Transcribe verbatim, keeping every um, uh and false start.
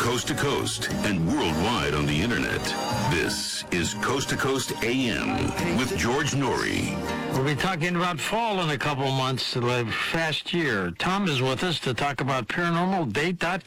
coast to coast and worldwide on the internet. This is Coast to Coast A M with George Norrie. We'll be talking about fall in a couple months, a fast year. Tom is with us to talk about paranormal date dot